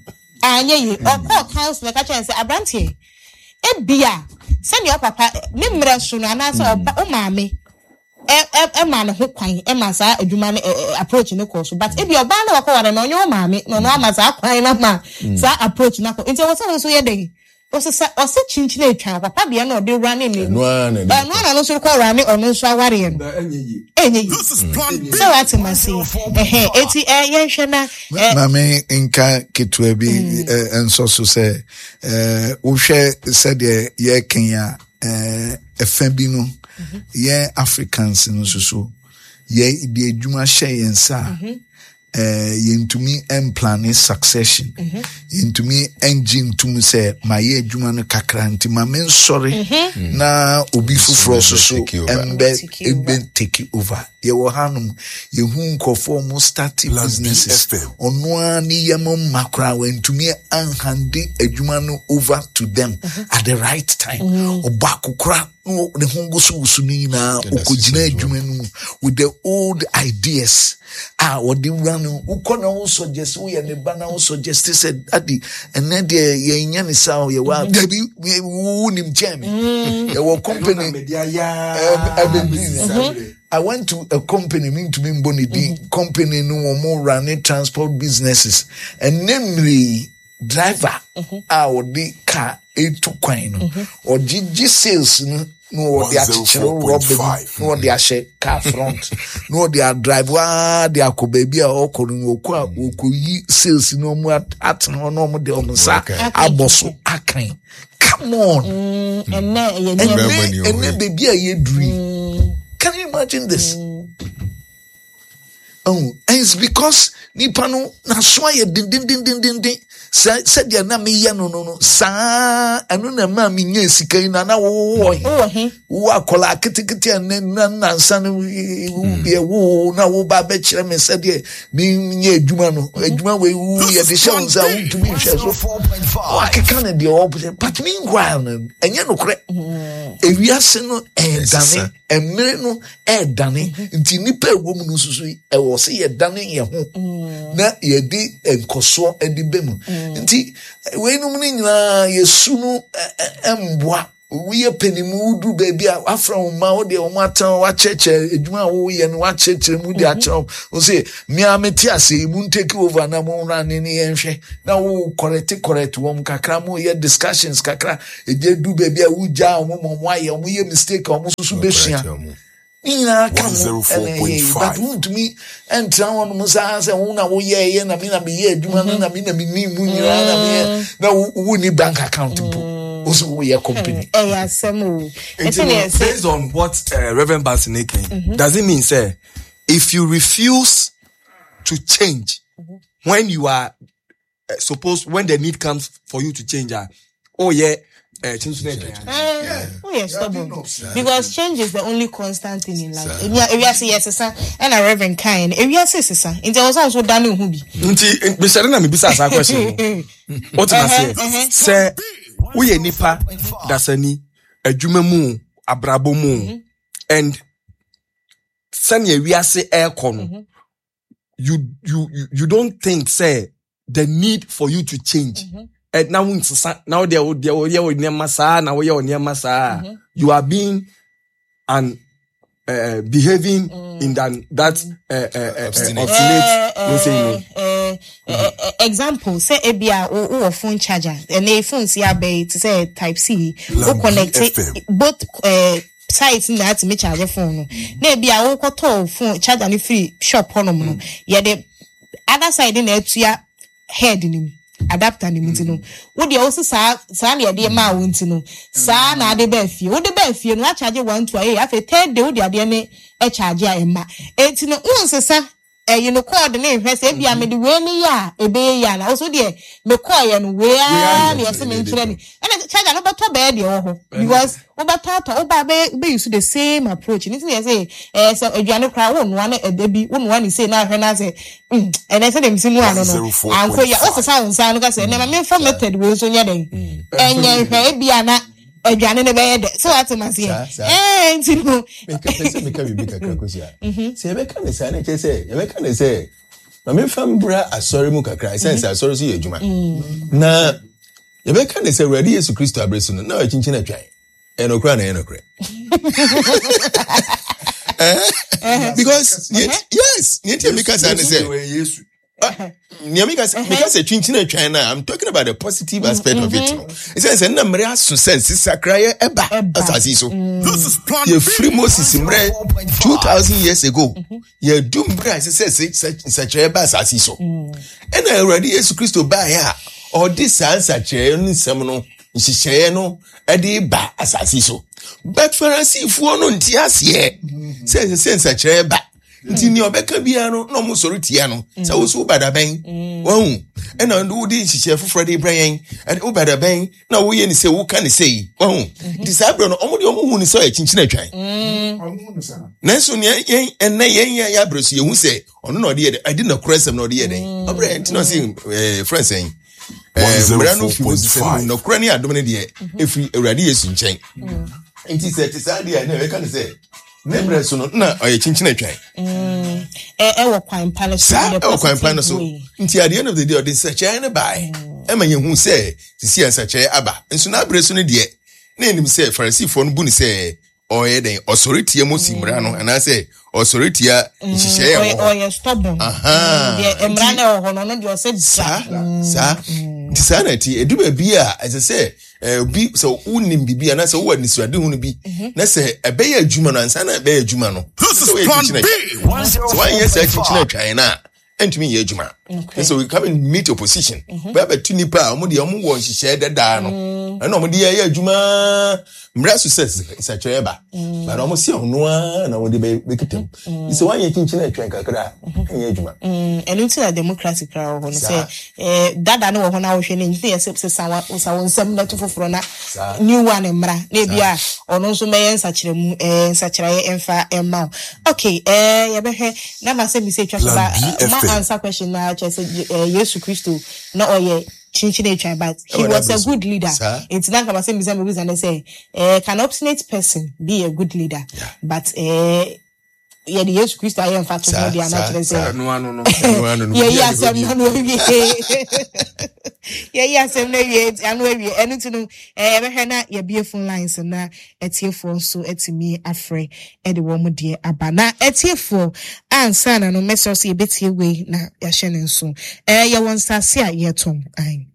anye yi o call council ka chen say abrantie e bia se ne papa ne mre so no ana so o maame e e ma ne ho kwan e ma sa adwuma ne approach ne ko so but e bia oba na wa ko ware no onye o maame no no ama sa kwan na ma sa approach na ko nti wo se so ye dey Ose sa ose chinchina etwa papa bia na ode running ni. No na. Ba no na no so ko running ono so aware no. enye yi Enye yi. So what am say? Eh eti eh yen hwe na mame nka ketwa bi enso so say eh wo hwe said ye Kenya eh efa bi no ye Africans no so so ye de adwuma hye yensa eh yentumi emplan succession yentumi engine tum say my adwuma no kakra nti ma men sorry na obi fufuro so so embe ebe take over ye wo hanum ye hu nkofo mo start businesses ono ani yemo makra wentumi anhande adwuma no over to them at the right time obakukra no the hongo so so ni na okojina adwuma no with the old ideas ah what the run ukona wo suggest we and the banner wo suggest said adi ene de ye nya ni sao ye wa debi wo nim jemi ye wo company I went to a company mean to be Bonidi company no more running transport businesses and namely driver ah or the car eight to coin or G G sales no no they are chiro rob no they are share car front no they are driver they are ko baby or ko no ko ko yi sales no mo at no no mo de o sa aboso akan come on and na ye and baby a ye dream. Can you imagine this? Oh, and it's because Nipano na swaya din din din din din din said ya na me ya no no no sa anu na ma me nya sika na na wo wo wo akola kitikiti na na san wo be wo na wo ba be kire me said ye me nya adwuma no adwuma we wo ye de show nza wo tumi hwe so wa keka na de wo but meanwhile no enye no kore ewiase no e dane emere no e dane nti nipa ewo mu no susu e wo se ye dane ye ho na ye di enkoso e di bemu nti we no mu nyina yesu no emboa we penimu du baby afra ma wo de o matan wa cheche edwuma wo ye no wa cheche mu di acho o say me ameti ase mu take over na mo ran ni yenhwe na wo correct correct wo kakra mo ye discussions kakra e je du baby a wo ja mo mo aye mo ye mistake o mo susu besua Nina come but won't me and town Musas and one away ye and I mean I be ye do I mean I mean no wooden bank account also we are company. Based on what uh, Reverend Bassine came, does it mean say if you refuse to change mm-hmm. when you are uh, supposed when the need comes for you to change, uh, oh yeah. Uh, uh, yeah. Oh yeah, stubborn. Because change is the only constant thing in life. If you say yes, sir, and a Reverend Kain, if you say sir, it was also done in Hubi. Nti, we said na me bisa sa question. What you say? Say, we ye nipa dasani adwuma mu abrabo mu and sanya we say air con. You you you don't think say the need for you to change. And now, now they would near Massa, now we are near Massa. You are being and uh, behaving mm. in that that uh, uh, obstinate. Uh, uh, uh, uh, example, say a beer or phone charger, and a phone C R B to say Type C, or connect both uh, sites in that to me charge a phone. Maybe I will call phone charger and free shop on. Yeah, the other side in it, yeah, head in him. Adapter ni mutino wo de also sa sa na de ma wo ntino sa na de ba fie wo de ba fie no a charge one to eh afa third day wo de ade ne e charge a e ma entino unsesa eh you know call ne hwe se bia me de we ni ya e be ya na also de me call ya no we a na se me nkire ni and charge no beto be de wo ho because wo beto to wo ba be be use the same approach ni say say eh so aduane kra wo no na e da bi wo no na say na hwe na say mm and I say dem sinu ano no anko ya wo sa unsa no ka say na me fa method we so nya den enye hwe bia na aduane ne be de so what ma say eh ntino me ka pese me ka bibi kakra kosia say be ka ne say na che say be ka ne say na me fa mbra asori mu kakra sense asori so ye adwuma na ye be ka ne say ready Yesu Kristo abresu no na achinchi na twan enokra na enokra because yes yes because I say Yesu because because chinchina China I'm talking about the positive aspect of it. It says na mre aso sense sakraye eba asasi so this is plan ye free Moses mre two thousand years ago ye do mre say sakraye eba asasi so and already Jesus Christ ba ya or this answer che no nsem no nhihye no e dey ba asasi so but Pharisee fu no ntiase say say sakraye eba nti ni obeka bia no no mo soro tia no sa wo so bada ben wahu e na ndo di nhihye foforo de brayen and wo bada ben na wo ye ni se wo ka ni sei wahu nti sa bro no omo de omo hu ni so ya chinchina atwan na so ni yen en na yen ya bro so ye hu se ono no de ye I did not cross them no de ye den obra nti no say eh friends en eh brano fi wo se no kura ni adom ne de efri awurade Yesu nchen nti se ti sa de na we ka ni se Nebre so no na oye chinchina atwan mm eh eh wo kwan palace so e wo kwan palace so nti at the end of the day the search na buy e ma ye hu say sisi search aba nso na abre so no de na enim say Pharisee for no bu ni say oye den authority mo simra no ana say authority a nhihye ye wo oye stubborn aha de emra na ho no no de o say sa sa nti sa na ti edu ba bi a as I say eh bi so unim bibia na so wo ni suade hu no bi na se ebe ya adwuma no ansa na ebe ya adwuma no so plan B so why yes I chinchina twan na entumi ye adwuma Okay. So we come and meet opposition. But but tuni pa omo de omo won hihye deda no. And omo de ye adwuma mrasu says it's a treba. But omo se ono a na omo de be kitem. It's one ye chinchi na atwen kakra. Enye adwuma. Mm, and it's a democratic crowd ho say eh dada no ho na wo hwe ne nti ye se sawa sawa nsem na to foforo na new one mra na bia ono nso meye nsakiremu eh nsakiraye emfa emma. Okay, eh ye be hwe na ma se mi se twa ba ma answer question na che say Yesu Christo na oye chinchine try but he was a good leader. It's not about saying business and they say eh can obstinate person be a good leader but eh yeah the Jesus Christ I am fat no dey na say no no no yeah yeah some no we yeah yeah some no we anu we enu tinu eh be hwe na ye be phone lines na etiefo so etimi afre e de wo mo de aba na etiefo ansa na no message e betie we na ya hye ne nso eh ye won sase a ye tom ai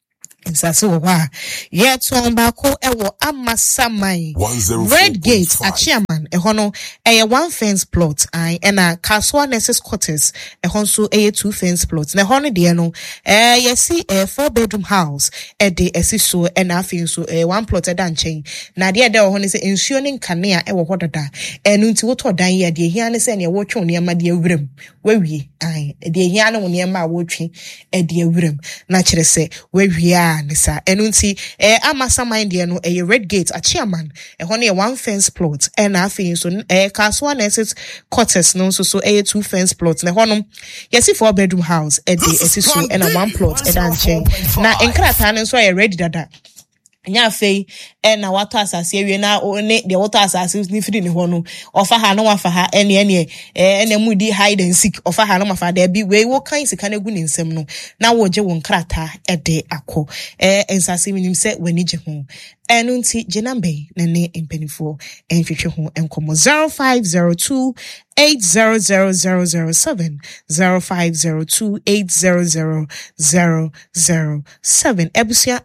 nsase wo wa ye tom ba ko e wo amasamai Red Gate achiaman e hono e one fence plot ai e na Kaswa Nurses Quarters e honso e two fence plots na hono de no eh ye see a four bedroom house e de esi so e na afin so e one plot e da nchen na de de hono se ensuo ne kanea e wo hodada e no nti wo to dan ye de hia ne se ne wo twe ne ma de awuram wawie ai de hia ne wo ne ma wo twe e de awuram na kire se wawie nisa enunti eh amasaman de no eh Red Gate achiaman eh hono eh one fence plot eh na afin so eh Kaswa Nurses Quarters no so so eh two fence plots na hono yesi four bedroom house eh de esi so eh na one plot eh dan chen na enkrata no so eh ready dada nya fei e na wato asase awie na ne de wato asase ni firi ne ho no ofa ha no wafa ha ene ene e na mu di hide and seek ofa ha no mafa da bi we wo kan sika na gu ne nsem no na wo je won krata e de akọ e ensase minim se wani je ho enu nti jenambe na ne empenifo enhwehwe ho enkomo zero five zero two eight zero zero zero zero seven zero five zero two eight zero zero zero zero seven ebusia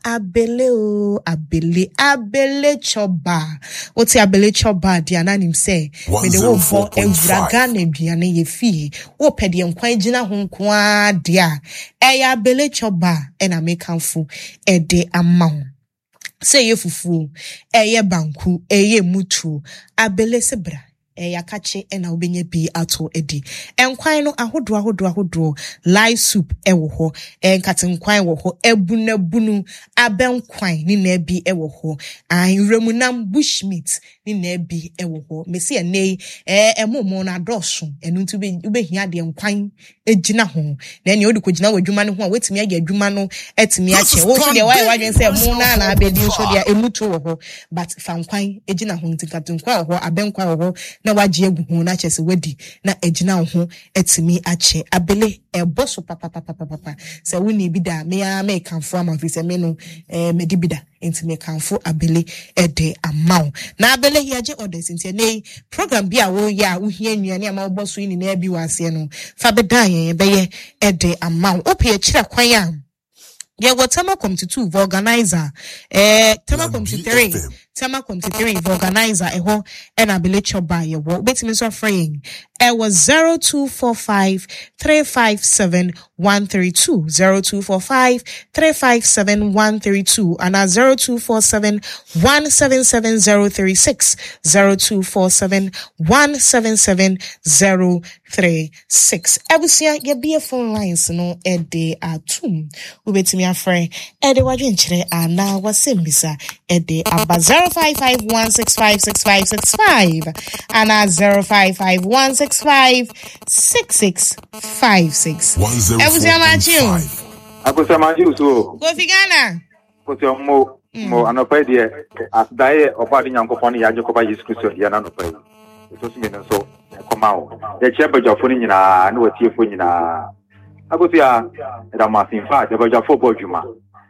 abele abele abele choba oti abele choba dia nanim se me de wo bo ewuraga na duane ye fie wo pede nkwan gina ho nkoa dia eya abele choba e na mekanfo e de amawo say ye fufu eye banku eye mutu abele sebra e yakache e na obenye bi ato edi enkwan no ahodo ahodo ahodo live soup e wo ho enkate nkwan wo ho ebuna bunu abenkwan ni na bi e wo ho an remunam bushmeat ni na bi e wo ho mesi enei eh emomo na doso enu ntu be ubehia de nkwan ejina ho na ene odi kogina wadwuma no ho a wetimi age adwuma no etimi ache wo so de wai wadwen se mo na na abedi so de emutu wo ho but fa nkwan ejina ho ntikate nkwan wo ho abenkwan wo ho na waje egu ho na chese wadi na ejina ho etimi ache abele e boso papa papa papa se woni bi da me a me kanfo am fi se me no eh me di bi da enti me kanfo abele e de amaw na abele ya je orders enti ne program bi a wo ya wo hia nnuane ama wo boso ni na bi wase no fa bedan yen be ye e de amaw opie kira kwan a ye wo Tema Committee two organizer eh Tema Committee three Tema Committee three organizer e ho e na bele choba ye wo betimi so fraying e was zero two four five three five seven one three two zero two four five three five seven one three two and a zero two four seven one seven seven zero three six zero two four seven one seven seven zero three six ebusia ye be phone lines no e de atum ubetimi afre e de wadwen kire ana wasembisa e de aba zero five five one six five six five six five and a zero five five one six five six six five six ebusia machiu abusia machiu so go figana ko mo mo anopai de asdae oba de nyankopon ya jakoba Yesu Kristo ya na anopai so so me so koma o e che bajafo ni nyina na watiefo nyina abusia da masin fa de bajafo bodwuma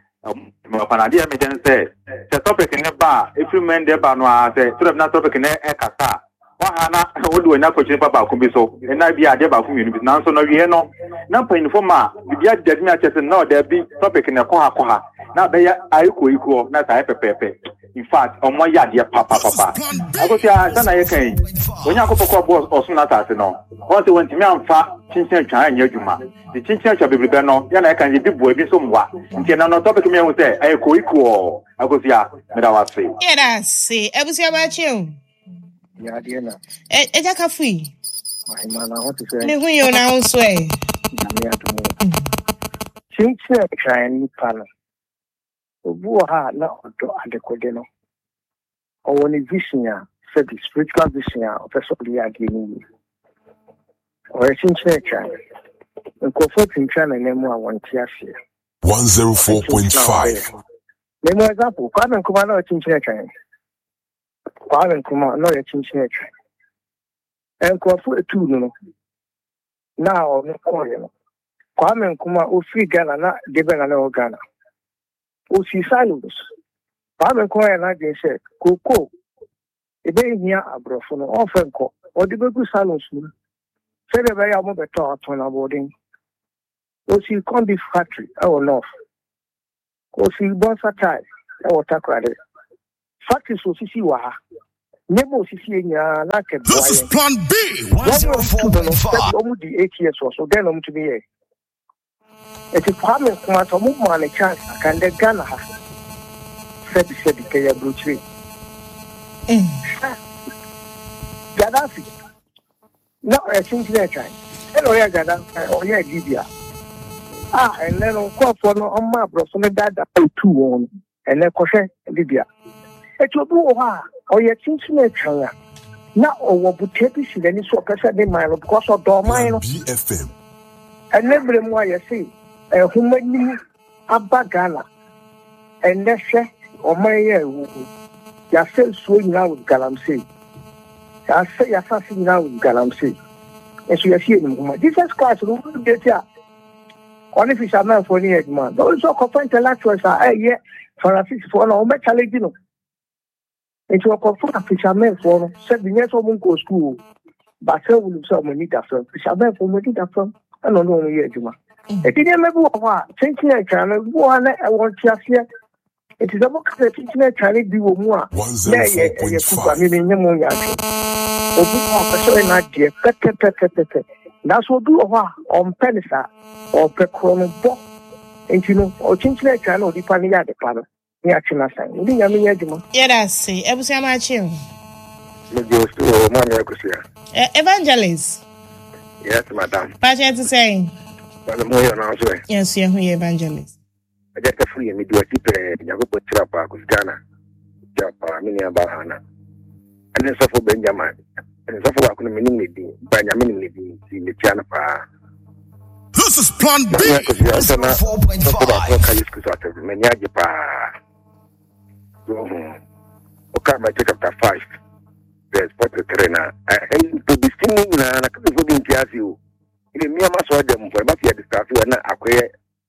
mo panade ya me den se se topic ne ba efrimen de ba no a se trap na topic ne e kasa wa hana wodu na kochi papa ko bi so e na bi ade ba fu mi no bi na so no wie no na panifo ma bi ade de mi a chese na o de bi topic ne ko ha ko ha na be ya aiko iko na sai pepepe in fact omo ya de papa papa agosia sana ye kan When you go for boss or soon at no. Once you went to me and fat, Chinchin Chan, Yajuma. The Chinchin shall be no, Yana can be boy be somewhat. And can not topic me with say, I go equal. I go, yeah, I say. Yeah, that's see. I was here about you. Yeah, dear. It's a coffee. My man, I want to say, who you now sway. Chinchin Chan, Pana. Buha, no, adequate. Or when a vision, said the spiritual vision of a soldier giving you. Or a Chinchin Chan. And comforting China name one tear here. one oh four point five. Name example, Kwame Nkrumah no Chinchin Chan. Kwame Nkrumah no Chinchin Chan. And Kwame two no. Now no Korean. Kwame Nkrumah o free Ghana na given an Ghana. O si silence. Kwame Nkrumah na dey say koko. Ebe hia abrofo no ofenko. O de begu silence no. Say the very amo beto aton aboarding. O si Combi factory our north. O si Bonsa tie our takrade. Factory so si si wa. Nebo si si nya na ke boy. This is plan B. one oh four point five. Omu di eight years or so then omu to be here. It is Kwame Nkrumah to move man a chance can the Ghana ha. Said said the Kenya blue tree. Gaddafi. No, I think that time. Hello, yeah, Gaddafi. Oh, yeah, Libya. Ah, and then on call for no on my bro, so that two on, and then Koshe, Libya. It will do or your Chinchin China. Now, or what would take this in any sort of Saturday mile because of Dormine B F M. and never more, you see, a human Abba Ghana. And let's say, or my year, you're still swinging now with Galamsey. I say, you're fasting now with Galamsey. As we are seeing, Jesus Christ, who will get here. Only fishermen for the man. Those who confront the lecturers are here for a fish for no much challenge. It will confront a fisherman for seven years of Mungo school. But so will some need a firm. Fishermen for money that firm. I don't know yet, Juma. It didn't remember what thinking I can one I want to hear. It is about the teaching I can do more. one oh four point five. That's what do on Penisa or Pecrono Bock. And you know, or Chinchin Channel, the Pania de Pada. Near Chinasan. We didn't mean Yajima. Yeah, that's see. I was here about you. Evangelist. Yes, madam. Pacha to say. But the more now, yes, you're who evangelist. I get a free and me do a tip, Yago Trapa, Ghana, Japa, Minia Bahana. And then suffer Benjamin. And so far, I couldn't mean it, Benjamin living in the China. This is plan B. four point five. Okay, my chapter five. There's what the trainer. I aim to be singing and I couldn't go into you. In a mere mass of them, for about the staff, you are not acquire.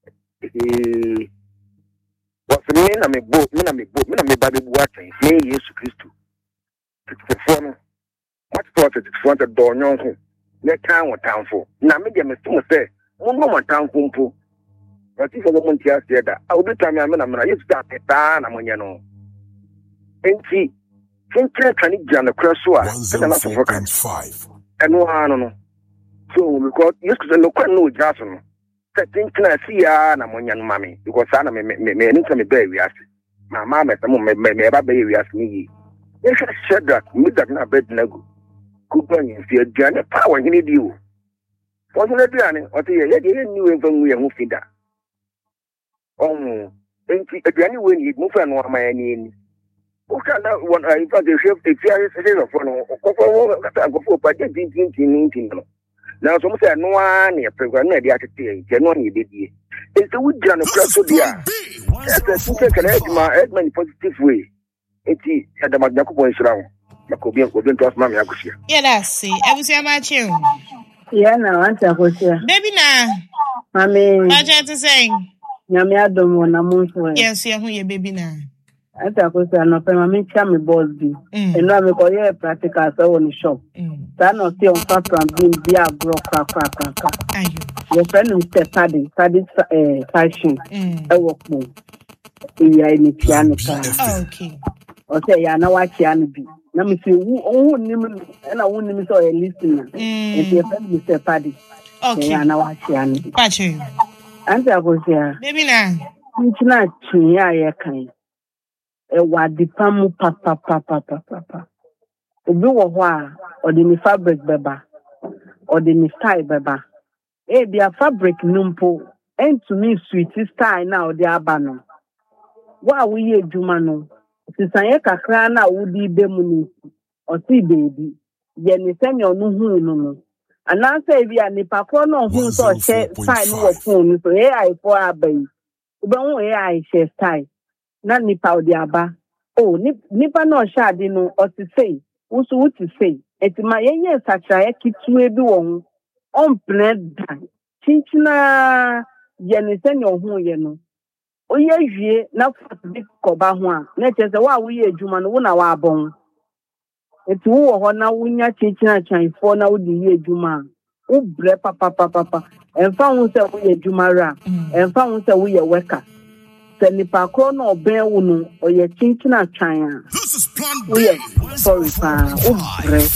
What's the name? I'm a boat, men, I'm a boat, men, I'm a baby watching. Say, yes, Christo. It's the form. What thought it front of door, no, let town or town for. Now, maybe I'm a student say, one more town for. But if a woman tells you that, I will be telling me, I'm going to start a town, I'm going to know. And see, think can it be on the cross one oh point five. And one, so because you could look at no Jason. I think I see I'm on young mammy because I am a baby. My mamma, may ever baby ask me. They should said that, me that not bed nego. Coupon, fear Janet power, you need you. Wasn't it Johnny? Or the idea knew when we are moving that. Oh, think Johnny when you move on one my name. Who can that one? I thought the ship takes care of one or but didn't now, some say no one near program, the attitude, genuinely did ye. It's the wood journal press to the that's a can help my Edmund positive way. It's at the Magnaco Boys round. Macobian will be to us, Mammy Agusia. Yeah, that's see. I was here about you. Yeah, no, answer was here. Baby, now, I mean, Pacha to say, Yamia don't want a month. yes, you're who your baby now. I thought was an open my main chummy boss be. And now we call you a practical so on the shop. That not see on fat and being beer broke crack crack crack. Your friend Mister Paddy, Paddy fashion. I walk more. Yeah, in the piano. Okay. Or say, I know what piano be. na me say who nim na who nim so a listener e dey friend Mister Paddy okay ya na wa chia ni pache ante akosia baby na ntina tun ya ye kan e wa dipamu papa papa papa obi wo ho a odi ni fabric beba odi ni style beba e bia fabric numpo and to me sweet style na odi aba no wa wo ye djuma no sisaye kakra na wudi be mu ni o si baby ye ni senya onu hu no no ana say bia ni pakro no hu so she style no wo phone so e ai for abai ube hu e ai she style na ni pa odi aba oh ni nipa no sha adi no o ti say usu uti say etima yenye sacha ya kitue bi wo hu on blend chinchina ye ni senya hu ye no oye hwie na fabric koba ho a na chese wa wo ye adwuma no wo na wa abon etu wo ho na wunya chinchina chanfo na wo di ye adwuma wo bre papa papa papa emfa hu se wo ye adwuma ra emfa hu se wo ye worker se nipa kro na oben wo no oye chinchina chan a wo ye sorry pa wo bre